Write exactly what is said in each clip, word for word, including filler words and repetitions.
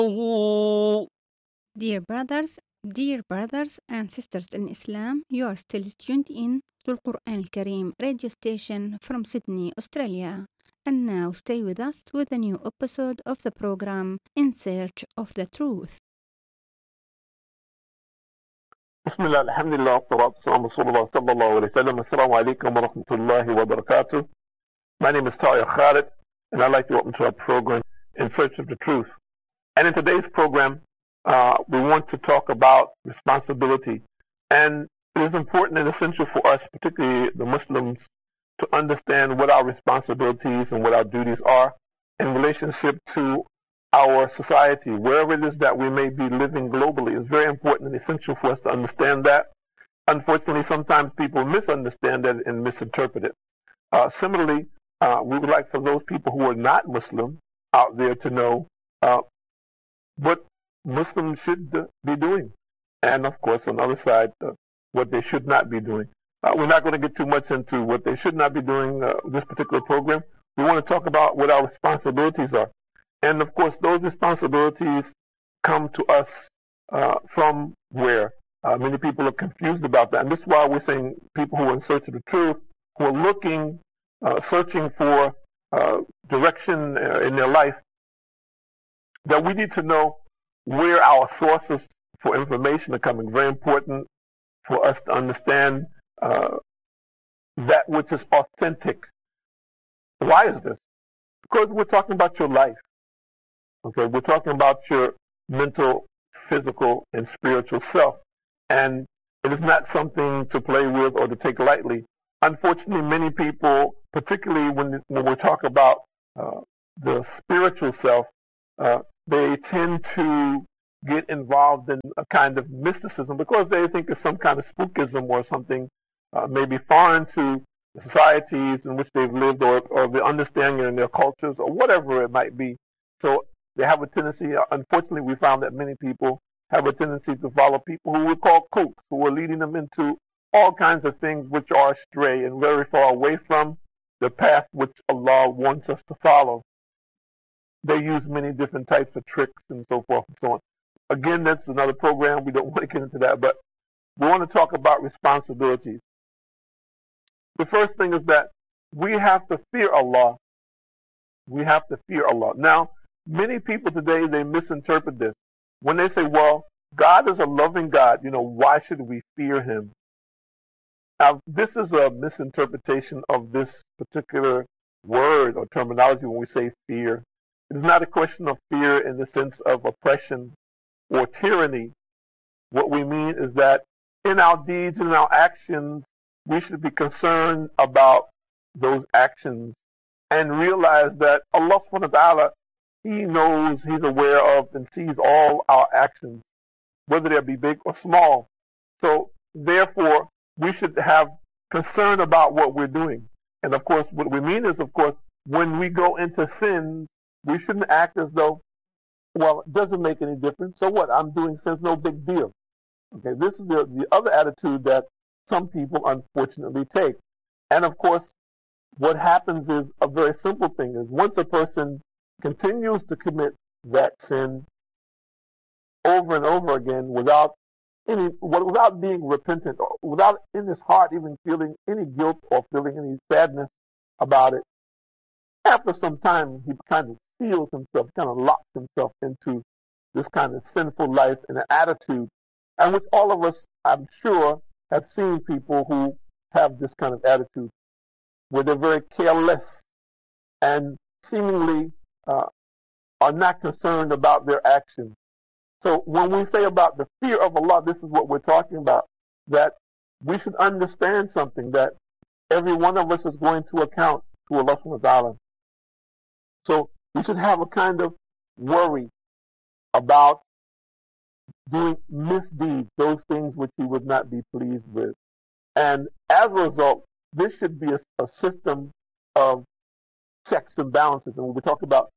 Dear brothers, dear brothers and sisters in Islam, you are still tuned in to Al-Quran Al-Kareem radio station from Sydney, Australia. And now stay with us with a new episode of the program In Search of the Truth. Bismillah, alhamdulillah, salatu wassalamu ala Rasulullah sallallahu alayhi wa sallam. Assalamu alaikum wa rahmatullahi wa barakatuh. My name is Tahir Khalid, and I'd like to welcome to our program, In Search of the Truth. And in today's program, uh, we want to talk about responsibility. And it is important and essential for us, particularly the Muslims, to understand what our responsibilities and what our duties are in relationship to our society, wherever it is that we may be living globally. It's very important and essential for us to understand that. Unfortunately, sometimes people misunderstand that and misinterpret it. Uh, similarly, uh, we would like for those people who are not Muslim out there to know uh, what Muslims should uh, be doing. And, of course, on the other side, uh, what they should not be doing. Uh, we're not going to get too much into what they should not be doing uh, this particular program. We want to talk about what our responsibilities are. And, of course, those responsibilities come to us uh, from where? Uh, many people are confused about that. And this is why we're saying people who are in search of the truth, who are looking, uh, searching for uh, direction uh, in their life, that we need to know where our sources for information are coming. Very important for us to understand uh, that which is authentic. Why is this? Because we're talking about your life. Okay, we're talking about your mental, physical, and spiritual self. And it is not something to play with or to take lightly. Unfortunately, many people, particularly when, when we talk about uh, the spiritual self, uh, they tend to get involved in a kind of mysticism because they think it's some kind of spookism or something uh, maybe foreign to the societies in which they've lived or, or the understanding in their cultures or whatever it might be. So they have a tendency, unfortunately, we found that many people have a tendency to follow people who we call kooks, who are leading them into all kinds of things which are astray and very far away from the path which Allah wants us to follow. They use many different types of tricks and so forth and so on. Again, that's another program. We don't want to get into that, but we want to talk about responsibilities. The first thing is that we have to fear Allah. We have to fear Allah. Now, many people today, they misinterpret this. When they say, well, God is a loving God, you know, why should we fear Him? Now, this is a misinterpretation of this particular word or terminology when we say fear. It is not a question of fear in the sense of oppression or tyranny. What we mean is that in our deeds and our actions, we should be concerned about those actions and realize that Allah subhanahu wa ta'ala, He knows, He's aware of and sees all our actions, whether they be big or small. So therefore, we should have concern about what we're doing. And of course, what we mean is, of course, when we go into sins, we shouldn't act as though, well, it doesn't make any difference. So what? I'm doing sins, no big deal. Okay, this is the, the other attitude that some people unfortunately take. And of course, what happens is a very simple thing is once a person continues to commit that sin over and over again without any, without being repentant, or without in his heart even feeling any guilt or feeling any sadness about it, after some time he kind of seals himself, kind of locks himself into this kind of sinful life and an attitude, and which all of us, I'm sure, have seen people who have this kind of attitude, where they're very careless and seemingly uh, are not concerned about their actions. So when we say about the fear of Allah, this is what we're talking about, that we should understand something, that every one of us is going to account to Allah subhanahu wa ta'ala. So we should have a kind of worry about doing misdeeds, those things which He would not be pleased with. And as a result, this should be a, a system of checks and balances. And when we talk about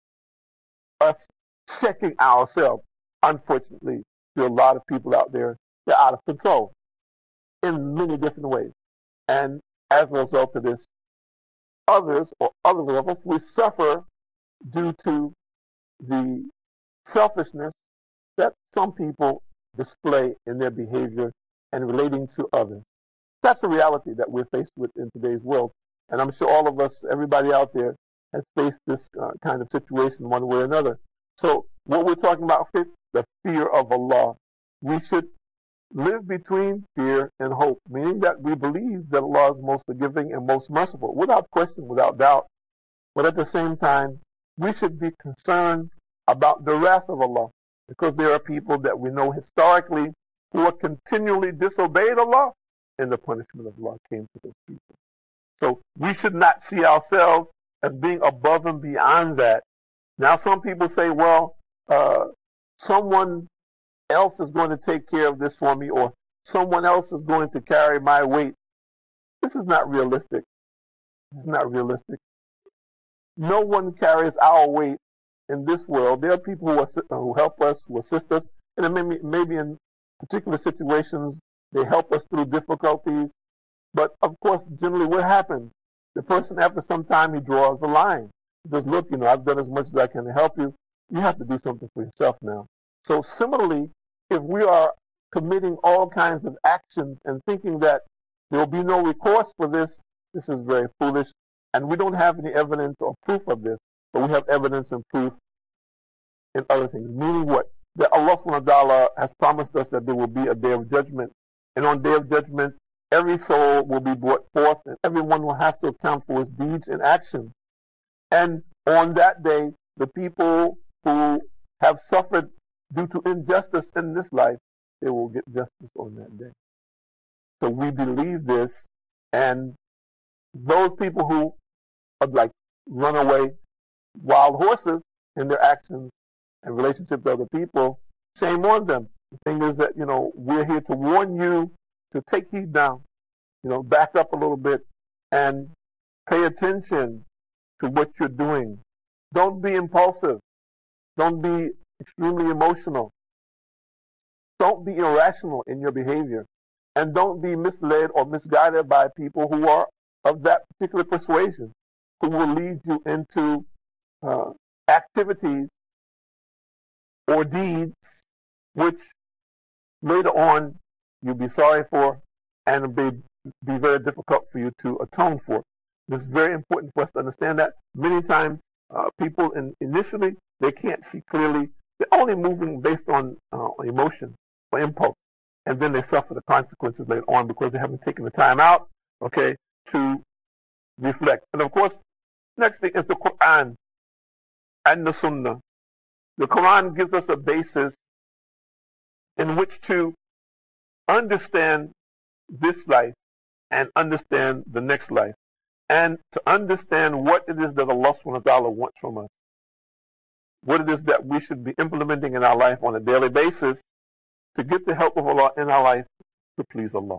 us checking ourselves, unfortunately, there are a lot of people out there, they're out of control in many different ways. And as a result of this, others or others of us, we suffer due to the selfishness that some people display in their behavior and relating to others. That's a reality that we're faced with in today's world. And I'm sure all of us, everybody out there, has faced this uh, kind of situation one way or another. So what we're talking about is the fear of Allah. We should live between fear and hope, meaning that we believe that Allah is most forgiving and most merciful, without question, without doubt. But at the same time, we should be concerned about the wrath of Allah, because there are people that we know historically who are continually disobeyed Allah, and the punishment of Allah came to those people. So we should not see ourselves as being above and beyond that. Now some people say, well, uh, someone else is going to take care of this for me, or someone else is going to carry my weight. This is not realistic. This is not realistic. No one carries our weight in this world. There are people who, are, who help us, who assist us, and maybe, maybe in particular situations they help us through difficulties. But of course, generally what happens? The person after some time, he draws the line. He says, look, you know, I've done as much as I can to help you. You have to do something for yourself now. So similarly, if we are committing all kinds of actions and thinking that there will be no recourse for this, this is very foolish. And we don't have any evidence or proof of this, but we have evidence and proof in other things. Meaning what? That Allah subhanahu wa ta'ala has promised us that there will be a day of judgment. And on day of judgment, every soul will be brought forth, and everyone will have to account for his deeds and actions. And on that day, the people who have suffered due to injustice in this life, they will get justice on that day. So we believe this, and those people who are like runaway wild horses in their actions and relationship to other people, shame on them. The thing is that, you know, we're here to warn you to take heed down, you know, back up a little bit and pay attention to what you're doing. Don't be impulsive. Don't be extremely emotional. Don't be irrational in your behavior. And don't be misled or misguided by people who are of that particular persuasion, who will lead you into uh, activities or deeds which later on you'll be sorry for and it'll be, be very difficult for you to atone for. It's very important for us to understand that. Many times uh, people in, initially, they can't see clearly. They're only moving based on uh, emotion or impulse. And then they suffer the consequences later on because they haven't taken the time out, okay, to reflect. And of course, next thing is the Quran and the Sunnah. The Quran gives us a basis in which to understand this life and understand the next life, and to understand what it is that Allah subhanahu wa ta'ala wants from us, what it is that we should be implementing in our life on a daily basis to get the help of Allah in our life to please Allah.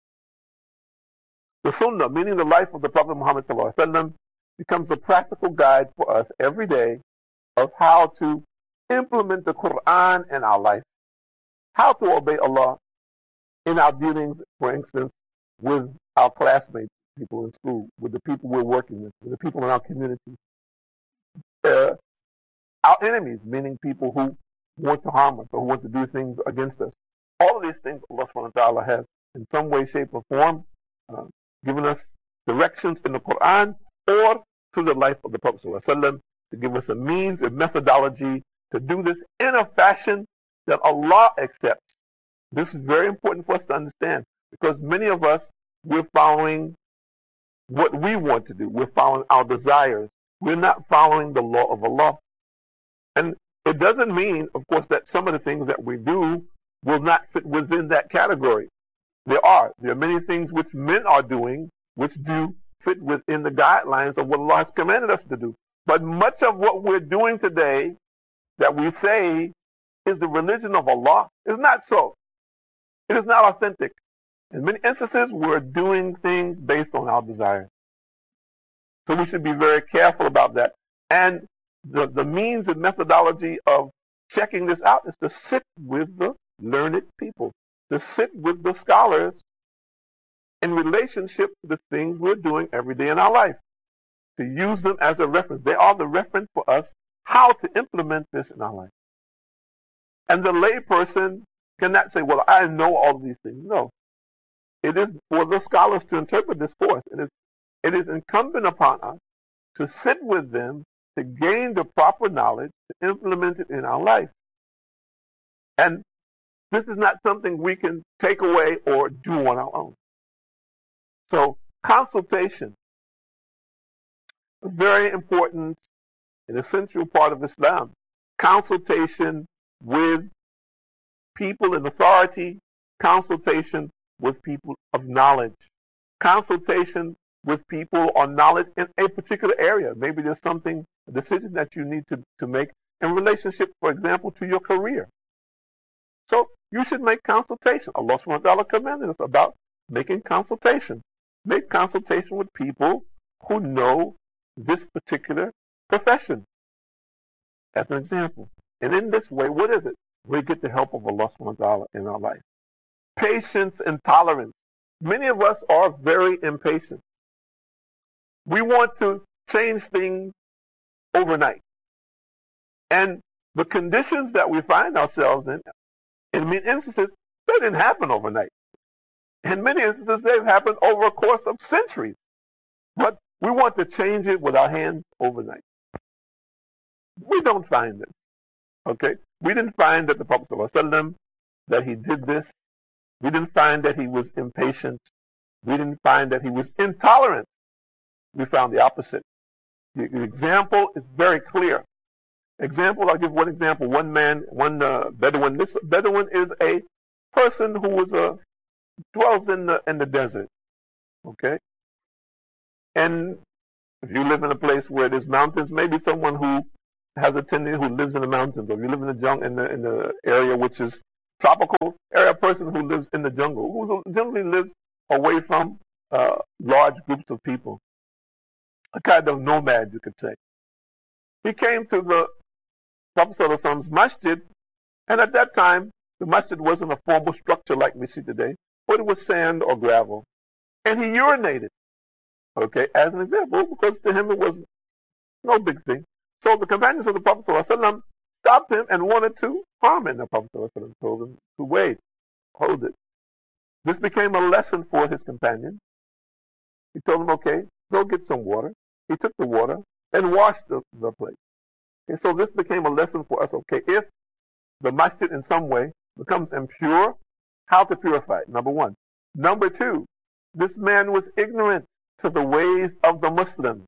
The Sunnah, meaning the life of the Prophet Muhammad sallallahu alaihi wasallam, becomes a practical guide for us every day of how to implement the Quran in our life, how to obey Allah in our dealings, for instance, with our classmates, people in school, with the people we're working with, with the people in our community, uh, our enemies, meaning people who want to harm us or who want to do things against us. All of these things Allah subhanahu wa ta'ala has in some way, shape, or form uh, given us directions in the Quran or through the life of the Prophet sallallahu alaihi wasallam to give us a means, a methodology to do this in a fashion that Allah accepts. This is very important for us to understand, because many of us, we're following what we want to do. We're following our desires. We're not following the law of Allah. And it doesn't mean, of course, that some of the things that we do will not fit within that category. There are. There are many things which men are doing which do fit within the guidelines of what Allah has commanded us to do. But much of what we're doing today that we say is the religion of Allah is not so. It is not authentic. In many instances, we're doing things based on our desires. So we should be very careful about that. And the, the means and methodology of checking this out is to sit with the learned people, to sit with the scholars in relationship to the things we're doing every day in our life, to use them as a reference. They are the reference for us how to implement this in our life. And the layperson cannot say, well, I know all of these things. No. It is for the scholars to interpret this for us. It is, it is incumbent upon us to sit with them, to gain the proper knowledge, to implement it in our life. And this is not something we can take away or do on our own. So consultation, a very important and essential part of Islam. Consultation with people in authority, consultation with people of knowledge, consultation with people on knowledge in a particular area. Maybe there's something, a decision that you need to, to make in relationship, for example, to your career. So you should make consultation. Allah subhanahu wa ta'ala commanded us about making consultation. Make consultation with people who know this particular profession, as an example. And in this way, what is it? We get the help of Allah subhanahu wa ta'ala in our life. Patience and tolerance. Many of us are very impatient. We want to change things overnight. And the conditions that we find ourselves in, in many instances, they didn't happen overnight. In many instances, they've happened over a course of centuries. But we want to change it with our hands overnight. We don't find this. Okay? We didn't find that the Prophet ﷺ, that he did this. We didn't find that he was impatient. We didn't find that he was intolerant. We found the opposite. The, the example is very clear. Example, I'll give one example. One man, one uh, Bedouin. This Bedouin is a person who was a dwells in the in the desert. Okay? And if you live in a place where there's mountains, maybe someone who has a tendency who lives in the mountains, or if you live in the jungle, in the in the area which is tropical area, a person who lives in the jungle, who generally lives away from uh, large groups of people, a kind of nomad, you could say. He came to the Prophet ﷺ's masjid, and at that time, the masjid wasn't a formal structure like we see today, but it was sand or gravel, and he urinated. Okay, as an example, because to him it was no big thing. So the companions of the Prophet ﷺ stopped him and wanted to harm him. The Prophet ﷺ told him to wait, hold it. This became a lesson for his companion. He told him, okay, go get some water. He took the water and washed the, the place. And so this became a lesson for us, okay, if the masjid in some way becomes impure, how to purify it, number one. Number two, this man was ignorant to the ways of the Muslims.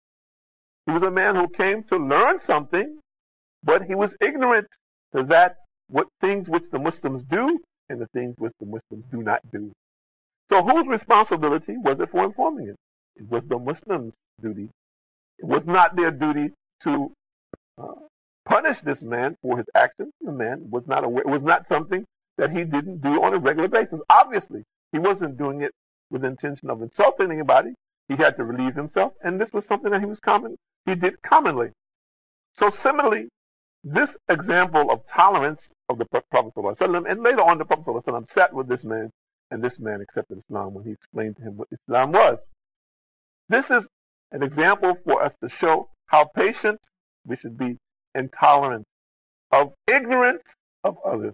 He was a man who came to learn something, but he was ignorant to that, what things which the Muslims do and the things which the Muslims do not do. So whose responsibility was it for informing him? It was the Muslims' duty. It was not their duty to uh, punish this man for his actions. The man was not aware. It was not something that he didn't do on a regular basis. Obviously, he wasn't doing it with the intention of insulting anybody. He had to relieve himself, and this was something that he was common. He did commonly. So similarly, this example of tolerance of the Prophet ﷺ, and later on the Prophet ﷺ sat with this man, and this man accepted Islam when he explained to him what Islam was. This is an example for us to show how patient we should be and tolerant of ignorance of others.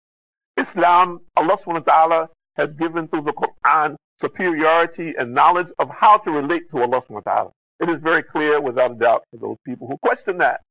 Islam, Allah subhanahu wa ta'ala has given through the Quran superiority and knowledge of how to relate to Allah subhanahu wa ta'ala. It is very clear without a doubt for those people who question that.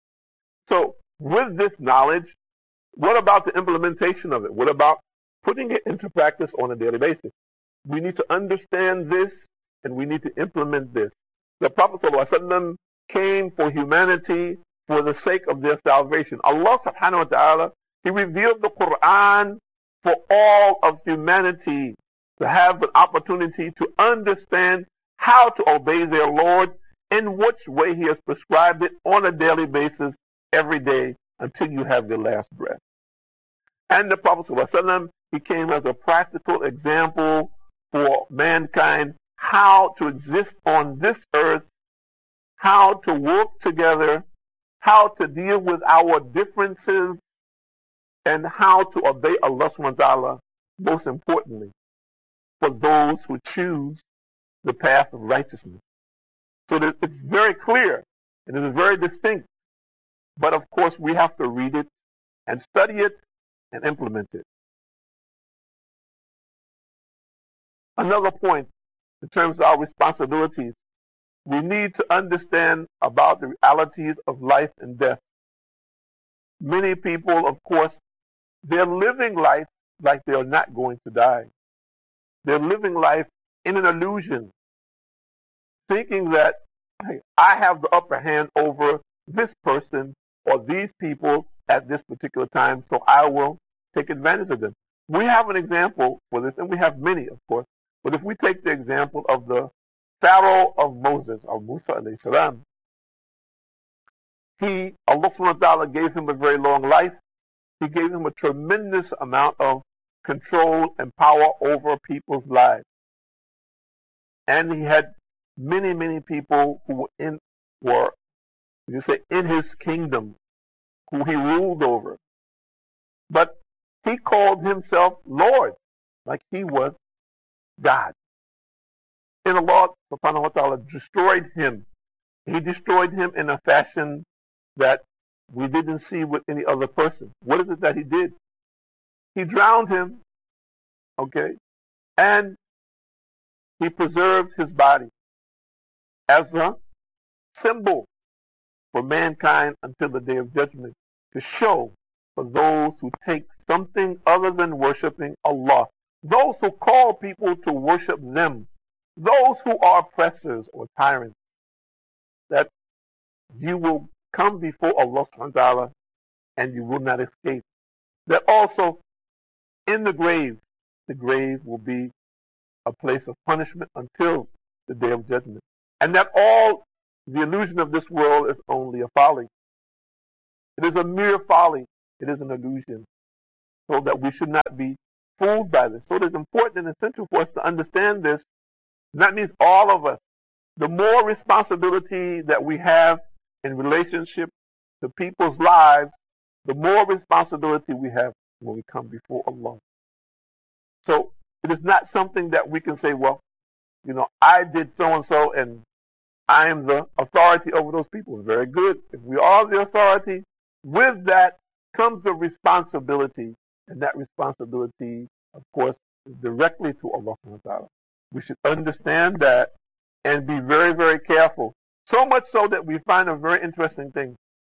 So with this knowledge, what about the implementation of it? What about putting it into practice on a daily basis? We need to understand this and we need to implement this. The Prophet ﷺ came for humanity for the sake of their salvation. Allah subhanahu wa ta'ala, He revealed the Quran for all of humanity to have an opportunity to understand how to obey their Lord, in which way He has prescribed it on a daily basis, every day, until you have your last breath. And the Prophet ﷺ, he came as a practical example for mankind, how to exist on this earth, how to work together, how to deal with our differences, and how to obey Allah subhanahu wa ta'ala, most importantly, for those who choose the path of righteousness. So that it's very clear, and it is very distinct. But of course, we have to read it and study it and implement it. Another point in terms of our responsibilities, we need to understand about the realities of life and death. Many people, of course, they're living life like they are not going to die. They're living life in an illusion, thinking that, hey, I have the upper hand over this person or these people at this particular time, so I will take advantage of them. We have an example for this, and we have many, of course, but if we take the example of the Pharaoh of Moses, of Musa alayhi salam, he, Allah subhanahu wa ta'ala gave him a very long life. He gave him a tremendous amount of control and power over people's lives. And he had many, many people who were in, were, you say, in his kingdom, who he ruled over. But he called himself Lord, like he was God. And Allah subhanahu wa ta'ala destroyed him. He destroyed him in a fashion that we didn't see with any other person. What is it that he did? He drowned him, okay, and he preserved his body as a symbol for mankind until the day of judgment, to show for those who take something other than worshiping Allah, those who call people to worship them, those who are oppressors or tyrants, that you will come before Allah subhanahu wa ta'ala and you will not escape. That also in the grave, the grave will be a place of punishment until the day of judgment. And that all the illusion of this world is only a folly. It is a mere folly. It is an illusion. So that we should not be fooled by this. So it is important and essential for us to understand this. And that means all of us. The more responsibility that we have in relationship to people's lives, the more responsibility we have when we come before Allah. So it is not something that we can say, well, you know, I did so-and-so and I am the authority over those people. Very good. If we are the authority, with that comes a responsibility. And that responsibility, of course, is directly to Allah subhanahu wa ta'ala. We should understand that and be very, very careful. So much so that we find a very interesting thing.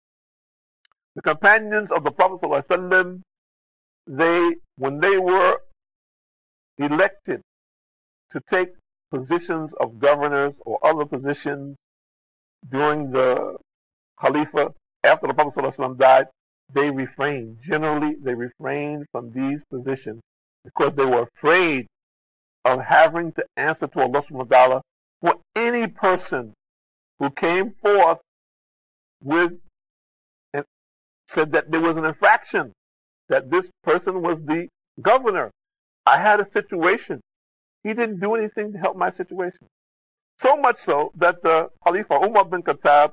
The companions of the Prophet ﷺ, they, when they were elected to take positions of governors or other positions during the Khalifa, after the Prophet ﷺ died, they refrained. Generally, they refrained from these positions because they were afraid of having to answer to Allah subhanahu wa ta'ala for any person who came forth with and said that there was an infraction, that this person was the governor. I had a situation. He didn't do anything to help my situation. So much so that the Khalifa Umar bin Khattab,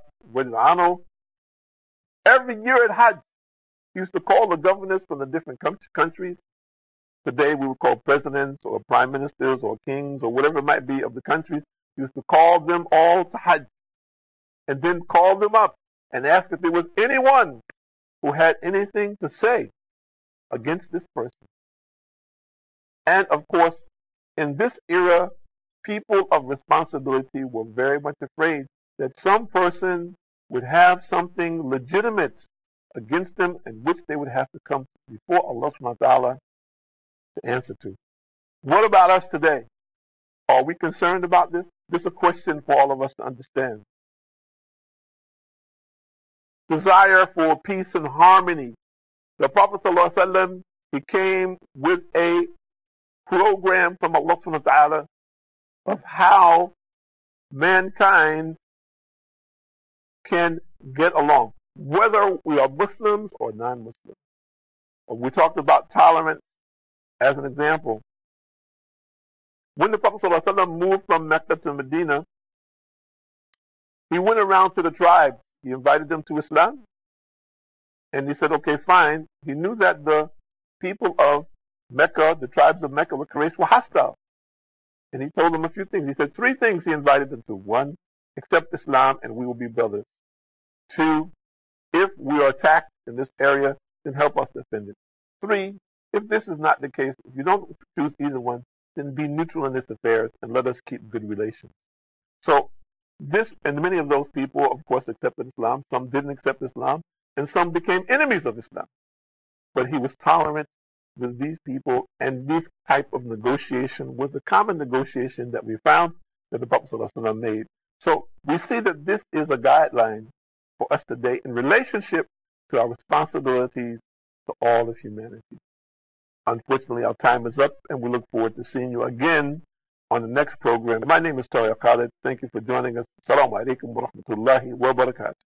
every year at Hajj, he used to call the governors from the different countries. Today we would call presidents or prime ministers or kings or whatever it might be of the countries. He used to call them all to Hajj and then call them up and ask if there was anyone who had anything to say against this person. And of course, in this era, people of responsibility were very much afraid that some person would have something legitimate against them in which they would have to come before Allah subhanahu wa ta'ala to answer to. What about us today? Are we concerned about this? This is a question for all of us to understand. Desire for peace and harmony. The Prophet ﷺ, he came with a program from Allah subhanahu wa ta'ala of how mankind can get along, whether we are Muslims or non-Muslims. We talked about tolerance as an example. When the Prophet ﷺ moved from Mecca to Medina, he went around to the tribes. He invited them to Islam. And he said, okay, fine. He knew that the people of Mecca, the tribes of Mecca, were Quraysh, were hostile. And he told them a few things. He said three things he invited them to. One, accept Islam and we will be brothers. Two, if we are attacked in this area, then help us defend it. Three, if this is not the case, if you don't choose either one, then be neutral in this affairs and let us keep good relations. So this, and many of those people, of course, accepted Islam. Some didn't accept Islam, and some became enemies of Islam. But he was tolerant with these people, and this type of negotiation was the common negotiation that we found that the Prophet ﷺ made. So we see that this is a guideline for us today in relationship to our responsibilities to all of humanity. Unfortunately, our time is up, and we look forward to seeing you again on the next program. My name is Tariq Khalid. Thank you for joining us. Assalamu alaikum wa rahmatullahi wa barakatuh.